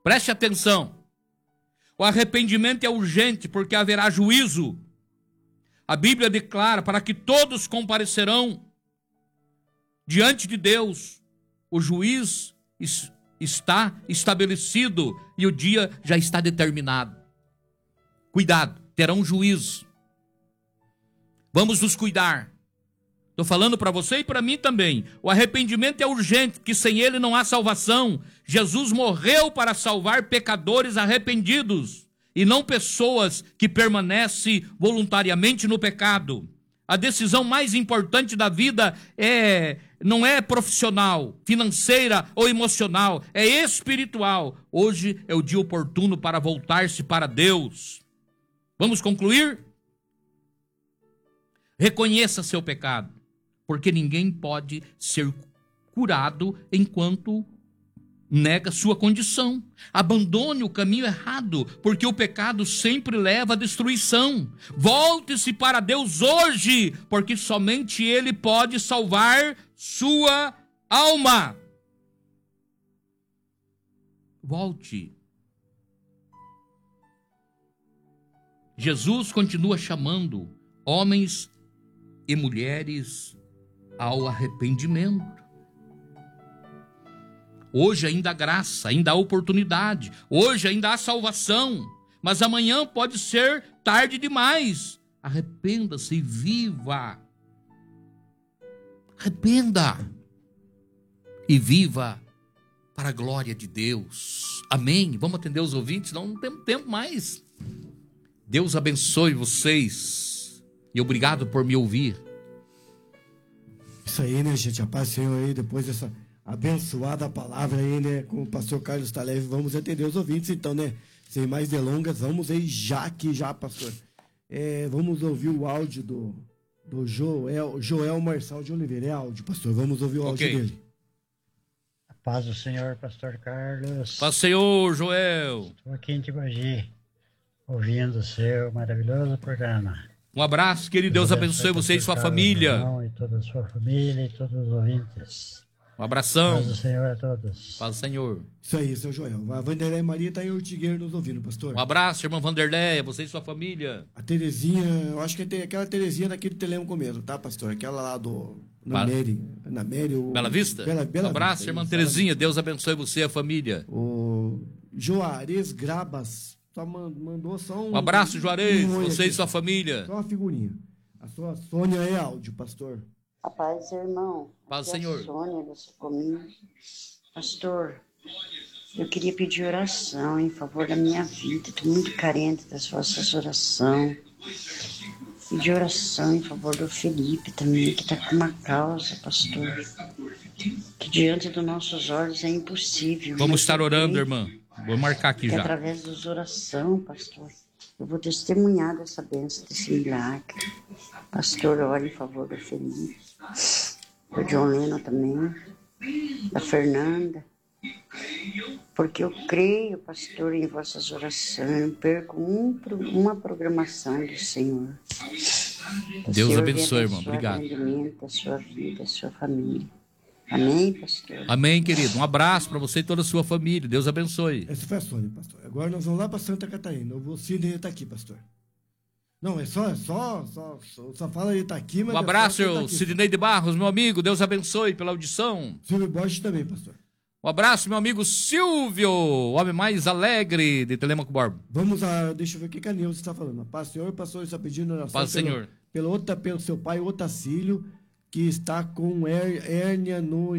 Preste atenção. O arrependimento é urgente porque haverá juízo. A Bíblia declara para que todos comparecerão diante de Deus. O juiz está estabelecido e o dia já está determinado. Cuidado, terão juízo. Vamos nos cuidar. Estou falando para você e para mim também. O arrependimento é urgente, que sem ele não há salvação. Jesus morreu para salvar pecadores arrependidos e não pessoas que permanecem voluntariamente no pecado. A decisão mais importante da vida não é profissional, financeira ou emocional, é espiritual. Hoje é o dia oportuno para voltar-se para Deus. Vamos concluir? Reconheça seu pecado, porque ninguém pode ser curado enquanto nega sua condição. Abandone o caminho errado, porque o pecado sempre leva à destruição. Volte-se para Deus hoje, porque somente Ele pode salvar sua alma. Volte. Jesus continua chamando homens e mulheres ao arrependimento. Hoje ainda há graça, ainda há oportunidade, hoje ainda há salvação, mas amanhã pode ser tarde demais. Arrependa-se e viva. Arrependa e viva para a glória de Deus. Amém? Vamos atender os ouvintes, não temos tempo mais. Deus abençoe vocês e obrigado por me ouvir. Isso aí, né, gente? A paz do Senhor aí, depois dessa abençoada palavra aí, né, com o pastor Carlos Taleve, vamos atender os ouvintes, então, né, sem mais delongas, vamos aí já, pastor. Vamos ouvir o áudio do Joel Marçal de Oliveira, é áudio, pastor, vamos ouvir o áudio dele. A paz do Senhor, pastor Carlos. Paz do Senhor, Joel. Estou aqui em Tibagi, ouvindo o seu maravilhoso programa. Um abraço, querido, Deus abençoe você e sua família. E toda a sua família e todos os ouvintes. Um abração. Paz do Senhor a todos. Paz do Senhor. Isso aí, seu Joel. A Vanderlei Maria está em Ortigueiro nos ouvindo, pastor. Um abraço, irmã Vanderlei, você e sua família. A Terezinha, eu acho que tem aquela Terezinha daqui do Telêmaco mesmo, tá, pastor? Aquela lá na Mary. Bela Vista? Um abraço, Vista, irmã Terezinha, Deus abençoe você e a família. O Juarez Grabas só mandou só um abraço, Juarez, você e sua família. Só uma figurinha. A sua Sônia é áudio, pastor. A paz, irmão. Paz, Senhor. Sônia, da sua família. Pastor, eu queria pedir oração em favor da minha vida. Estou muito carente das vossas orações. Pedir oração em favor do Felipe também, que está com uma causa, pastor, que diante dos nossos olhos é impossível. Vamos estar orando, irmã. Vou marcar aqui já. Através das orações, pastor, eu vou testemunhar dessa bênção, desse milagre. Pastor, ore em favor do Felipe, do John Leno também, da Fernanda, porque eu creio, pastor, em vossas orações, não perco uma programação do Senhor. Deus Senhor abençoe, irmão. Obrigado. A sua vida, a sua família. Amém, pastor? Amém, querido. Um abraço para você e toda a sua família. Deus abençoe. Essa foi a Sônia, pastor. Agora nós vamos lá para Santa Catarina. O Sidney está aqui, pastor. Não, só fala ele está aqui, mas... Um abraço, Sidney de Barros, meu amigo. Deus abençoe pela audição. Silvio Borges também, pastor. Um abraço, meu amigo Silvio, o homem mais alegre de Telêmaco Borba. Vamos a... Deixa eu ver o que a Nilce está falando. Paz, Senhor, pastor, está pedindo oração. Paz, Senhor. Pelo seu pai, Otacílio, que está com hérnia no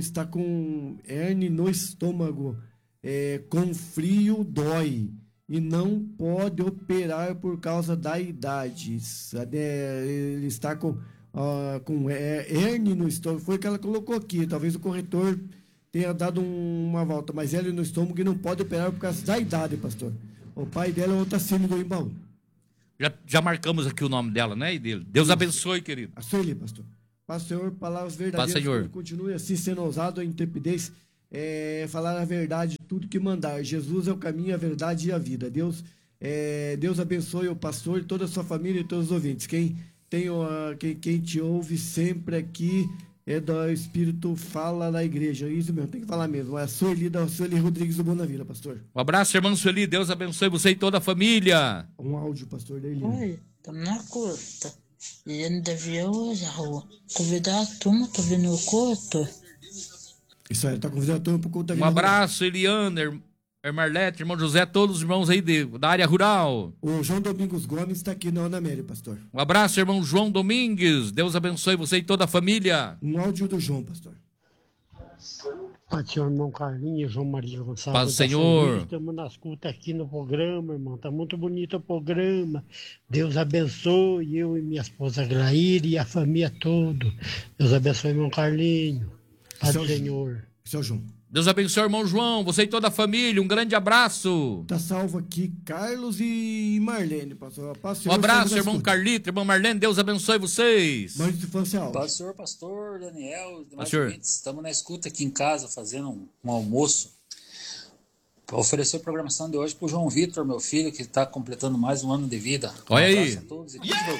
estômago, com frio dói e não pode operar por causa da idade. Ele está com hérnia no estômago, foi o que ela colocou aqui, talvez o corretor tenha dado uma volta, mas hérnia no estômago e não pode operar por causa da idade, pastor. O pai dela é o Otacílio do Imbaú. Já marcamos aqui o nome dela, né, e dele. Deus abençoe, querido. A Sueli, pastor. Paz, Senhor, palavras verdadeiras. Paz, Senhor. Continue assim sendo ousado, a intrepidez, falar a verdade, tudo que mandar. Jesus é o caminho, a verdade e a vida. Deus abençoe o pastor e toda a sua família e todos os ouvintes. Quem te ouve sempre aqui é do Espírito Fala na Igreja. Isso mesmo, tem que falar mesmo. É a Sueli Rodrigues do Bonavila, pastor. Um abraço, irmã Sueli. Deus abençoe você e toda a família. Um áudio, pastor, da Elina. Oi, estamos na curta. Eliane da Via hoje, a rua. Convidar a turma, tô vindo o culto. Isso aí, tá convidando a turma pro culto da Um Vila Rural. abraço, Eliane, Marlete, irmão José, todos os irmãos aí da área rural. O João Domingos Gomes está aqui na Ana Amélia, pastor. Um abraço, irmão João Domingues. Deus abençoe você e toda a família. Um áudio do João, pastor. Pai, senhor irmão Carlinhos, João Maria Gonçalves. Paz do Senhor. Estamos nas cultas aqui no programa, irmão. Tá muito bonito o programa. Deus abençoe eu e minha esposa Glaíra e a família toda. Deus abençoe, irmão Carlinhos. Paz do Senhor. Esse é o João. Deus abençoe, irmão João, você e toda a família. Um grande abraço. Tá salvo aqui Carlos e Marlene, pastor. Paz, Um abraço, irmão Carlito, irmão Marlene. Deus abençoe vocês. Mãe de infância alta. Pastor Daniel, demais Senhor. ouvintes, estamos na escuta aqui em casa, fazendo um almoço. Para oferecer a programação de hoje para o João Vitor, meu filho, que está completando mais um ano de vida. Olha aí. Abraço a todos e continue.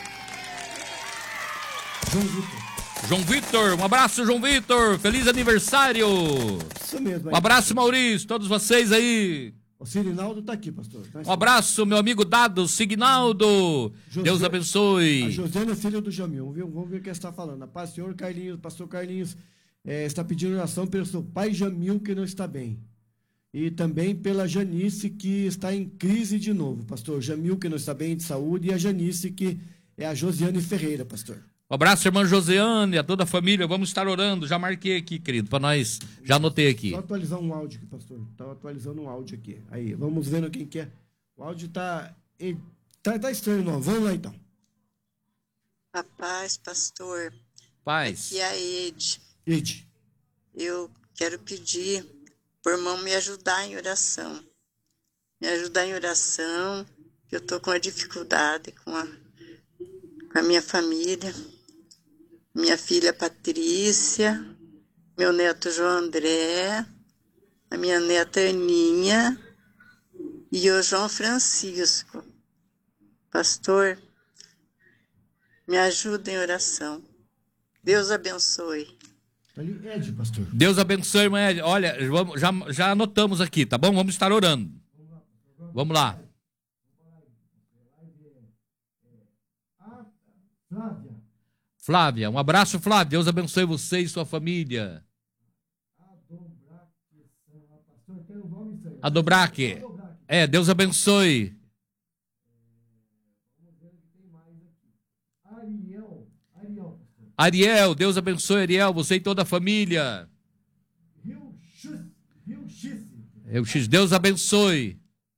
João Vitor. João Vitor, um abraço, João Vitor. Feliz aniversário. Isso mesmo. Um abraço, Maurício, todos vocês aí. O Sirinaldo tá aqui, pastor. Tá Um abraço, meu amigo Dado, Signaldo. José- Deus A abençoe. Josiana, filha do Jamil. Vamos ver o que está falando. A paz, senhor Carlinhos, pastor Carlinhos, está pedindo oração pelo seu pai Jamil, que não está bem. E também pela Janice, que está em crise de novo, pastor. Jamil, que não está bem de saúde, e a Janice, que é a Josiane Ferreira, pastor. Um abraço, irmã Joseane, a toda a família. Vamos estar orando. Já marquei aqui, querido, para nós. Já anotei aqui. Só atualizar um áudio aqui, pastor. Estava atualizando um áudio aqui. Aí, vamos vendo quem que é. O áudio tá estranho, não. Vamos lá, então. A paz, pastor. Paz. Aqui é a Ed. Ed. Eu quero pedir para o irmão me ajudar em oração. Me ajudar em oração, que eu estou com uma dificuldade com a minha família. Minha filha Patrícia, meu neto João André, a minha neta Aninha e o João Francisco. Pastor, me ajuda em oração. Deus abençoe. Tá ali, Ed, pastor. Deus abençoe, irmã Ed. Olha, já anotamos aqui, tá bom? Vamos estar orando. Vamos lá. Flávia, um abraço, Flávia. Deus abençoe você e sua família. A Dobraque. Deus abençoe. Ariel, Deus abençoe, Ariel, você e toda a família. Deus abençoe.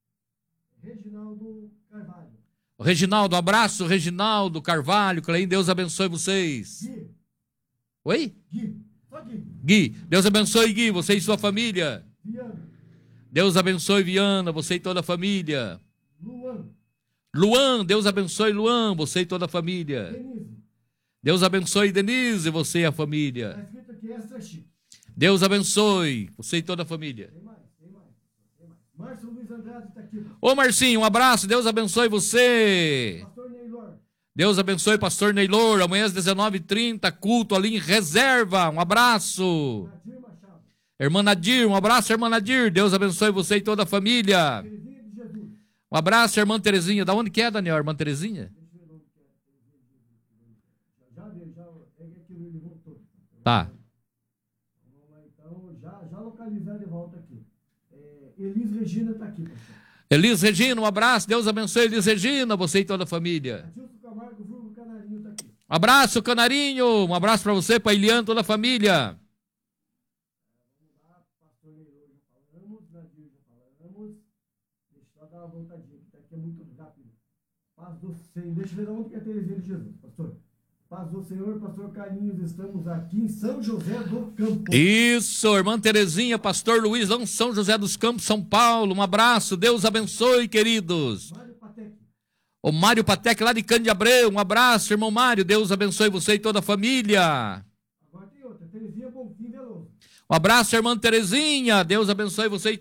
Reginaldo, um abraço, Reginaldo Carvalho, Cleim, Deus abençoe vocês. Oi? Gui, Deus abençoe, Gui, você e sua família. Deus abençoe, Viana, você e toda a família. Luan, Deus abençoe, Luan, você e toda a família. Deus abençoe, Denise, você e a família. Deus abençoe, você e toda a família. Ô Marcinho, um abraço, Deus abençoe você. Deus abençoe, pastor Neylor. Amanhã às 19h30, culto ali em Reserva. Um abraço. Irmã Nadir, um abraço, irmã Nadir. Deus abençoe você e toda a família. Um abraço, irmã Terezinha. Da onde que é, Daniel, irmã Terezinha? Tá. Então, já localizar de volta aqui. Elis Regina está aqui, pastor. Elis Regina, um abraço. Deus abençoe, Elis Regina, você e toda a família. Um abraço, Canarinho. Um abraço para você, para Eliane, toda a família. Paz do Senhor. Deixa eu ver onde que é a Terezinha de Jesus, pastor. Paz do Senhor, pastor Carlinhos, estamos aqui em São José do Campo. Isso, irmã Terezinha, pastor Luiz, lá em São José dos Campos, São Paulo. Um abraço, Deus abençoe, queridos. O Mário Patec, lá de Cândido Abreu. Um abraço, irmão Mário, Deus abençoe você e toda a família. Agora tem outra, Terezinha Bonfim Veloso. Um abraço, irmã Terezinha, Deus abençoe você e